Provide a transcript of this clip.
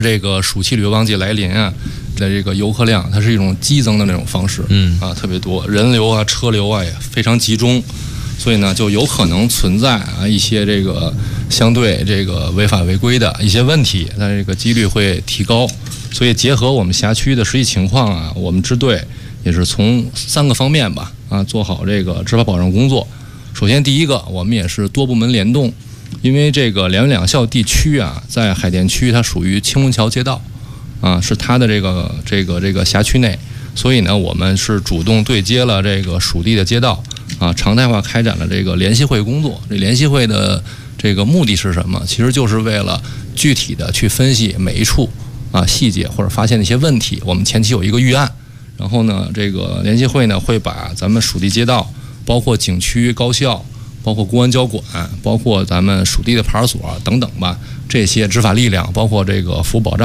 这个暑期旅游旺季来临啊的这个游客量，它是一种激增的那种方式，特别多，人流啊、车流啊也非常集中，所以呢，就有可能存在一些这个相对这个违法违规的一些问题，但这个几率会提高。所以结合我们辖区的实际情况啊，我们支队也是从3个方面吧做好这个执法保障工作。首先第一个，我们也是多部门联动。因为这个两院两校地区啊，在海淀区它属于青龙桥街道，是它的这个辖区内，所以呢，我们是主动对接了这个属地的街道，常态化开展了这个联席会工作。这联席会的这个目的是什么？其实就是为了具体的去分析每一处细节或者发现的一些问题，我们前期有一个预案，然后呢，这个联席会呢会把咱们属地街道，包括景区、高校。包括公安交管，包括咱们属地的派出所等等吧，这些执法力量，包括这个服务保障。